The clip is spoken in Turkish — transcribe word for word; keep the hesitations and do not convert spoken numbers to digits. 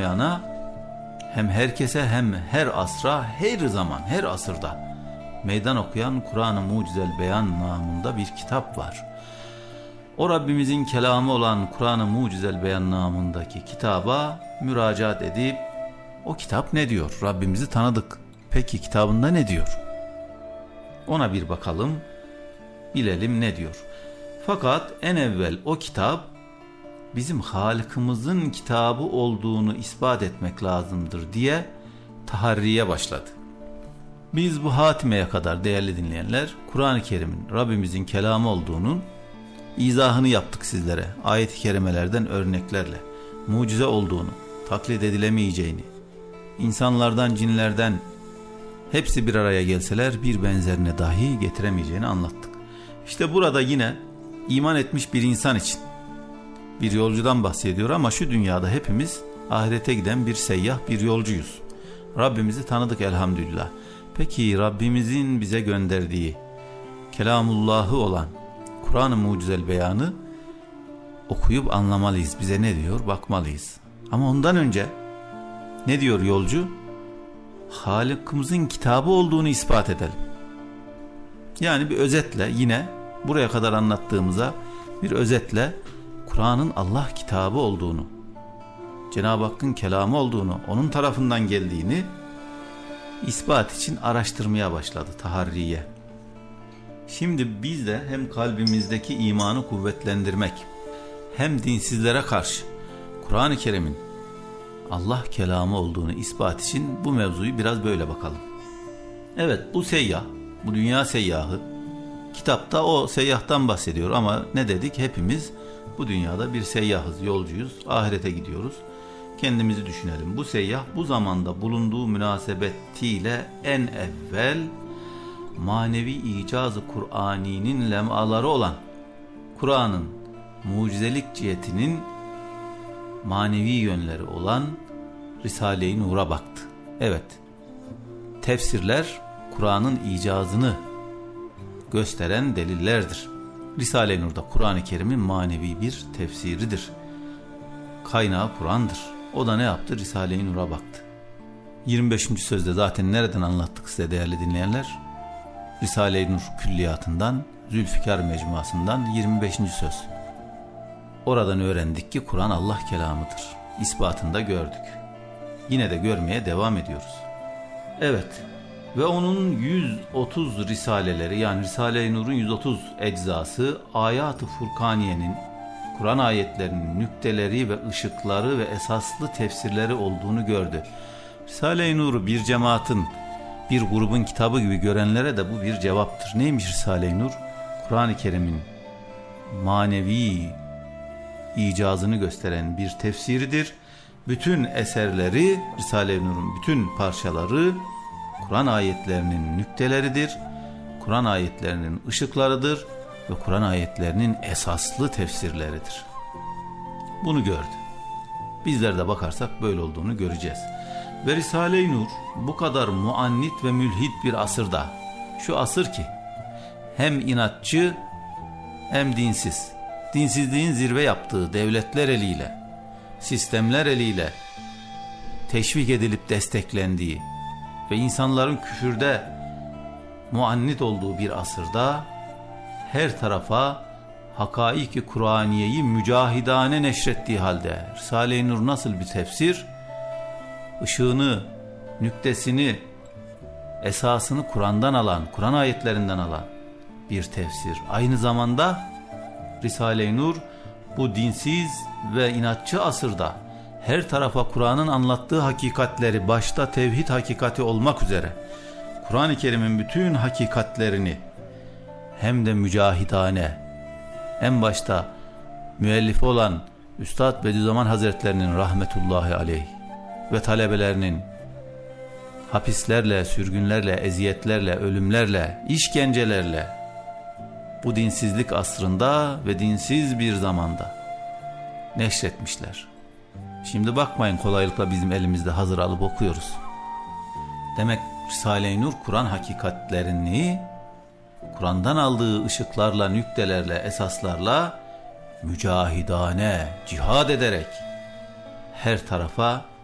olmayana hem herkese hem her asra, her zaman, her asırda meydan okuyan Kur'an-ı Mucizel Beyan namında bir kitap var. O Rabbimizin kelamı olan Kur'an-ı Mucizel Beyan namındaki kitaba müracaat edip o kitap ne diyor? Rabbimizi tanıdık. Peki kitabında ne diyor? Ona bir bakalım, bilelim ne diyor. Fakat en evvel o kitap bizim Halık'ımızın kitabı olduğunu ispat etmek lazımdır diye taharriye başladı. Biz bu hatimeye kadar değerli dinleyenler Kur'an-ı Kerim'in Rabbimizin kelamı olduğunun izahını yaptık sizlere. Ayet-i kerimelerden örneklerle mucize olduğunu, taklit edilemeyeceğini, insanlardan, cinlerden hepsi bir araya gelseler bir benzerine dahi getiremeyeceğini anlattık. İşte burada yine iman etmiş bir insan için bir yolcudan bahsediyor ama şu dünyada hepimiz ahirete giden bir seyyah, bir yolcuyuz. Rabbimizi tanıdık elhamdülillah. Peki Rabbimizin bize gönderdiği kelamullahı olan Kur'an-ı Mucizel Beyanı okuyup anlamalıyız. Bize ne diyor bakmalıyız. Ama ondan önce ne diyor yolcu? Halık'ımızın kitabı olduğunu ispat edelim. Yani bir özetle yine buraya kadar anlattığımıza bir özetle Kur'an'ın Allah kitabı olduğunu, Cenab-ı Hakk'ın kelamı olduğunu, onun tarafından geldiğini ispat için araştırmaya başladı taharriye. Şimdi biz de hem kalbimizdeki imanı kuvvetlendirmek hem dinsizlere karşı Kur'an-ı Kerim'in Allah kelamı olduğunu ispat için bu mevzuyu biraz böyle bakalım. Evet, bu seyyah, bu dünya seyyahı kitapta o seyyahtan bahsediyor ama ne dedik? Hepimiz bu dünyada bir seyyahız, yolcuyuz, ahirete gidiyoruz. Kendimizi düşünelim. Bu seyyah bu zamanda bulunduğu münasebetiyle en evvel manevi icaz-ı Kur'ani'nin lemaları olan Kur'an'ın mucizelik cihetinin manevi yönleri olan Risale-i Nur'a baktı. Evet, tefsirler Kur'an'ın icazını gösteren delillerdir. Risale-i Nur'da Kur'an-ı Kerim'in manevi bir tefsiridir. Kaynağı Kur'an'dır. O da ne yaptı? Risale-i Nur'a baktı. yirmi beşinci sözde zaten nereden anlattık size değerli dinleyenler? Risale-i Nur külliyatından, Zülfikar mecmuasından yirmi beşinci söz. Oradan öğrendik ki Kur'an Allah kelamıdır. İspatını da gördük. Yine de görmeye devam ediyoruz. Evet, ve onun yüz otuz risaleleri, yani Risale-i Nur'un yüz otuz eczası Ayat-ı Furkaniye'nin, Kur'an ayetlerinin nükteleri ve ışıkları ve esaslı tefsirleri olduğunu gördü. Risale-i Nur'u bir cemaatin, bir grubun kitabı gibi görenlere de bu bir cevaptır. Neymiş Risale-i Nur? Kur'an-ı Kerim'in manevi icazını gösteren bir tefsiridir. Bütün eserleri, Risale-i Nur'un bütün parçaları Kur'an ayetlerinin nükteleridir. Kur'an ayetlerinin ışıklarıdır ve Kur'an ayetlerinin esaslı tefsirleridir. Bunu gördü. Bizler de bakarsak böyle olduğunu göreceğiz. Ve Risale-i Nur bu kadar muannit ve mülhid bir asırda, şu asır ki hem inatçı hem dinsiz, dinsizliğin zirve yaptığı devletler eliyle, sistemler eliyle teşvik edilip desteklendiği ve insanların küfürde muannit olduğu bir asırda her tarafa hakaik-i Kur'aniyeyi mücahidane neşrettiği halde Risale-i Nur nasıl bir tefsir? Işığını, nüktesini, esasını Kur'an'dan alan, Kur'an ayetlerinden alan bir tefsir. Aynı zamanda Risale-i Nur bu dinsiz ve inatçı asırda her tarafa Kur'an'ın anlattığı hakikatleri, başta tevhid hakikati olmak üzere Kur'an-ı Kerim'in bütün hakikatlerini hem de mücahidane, en başta müellifi olan Üstad Bediüzzaman Hazretlerinin rahmetullahi aleyh ve talebelerinin hapislerle, sürgünlerle, eziyetlerle, ölümlerle, işkencelerle bu dinsizlik asrında ve dinsiz bir zamanda neşretmişler. Şimdi bakmayın, kolaylıkla bizim elimizde hazır alıp okuyoruz. Demek Risale-i Nur Kur'an hakikatlerini Kur'an'dan aldığı ışıklarla, nüktelerle, esaslarla mücahidane, cihad ederek her tarafa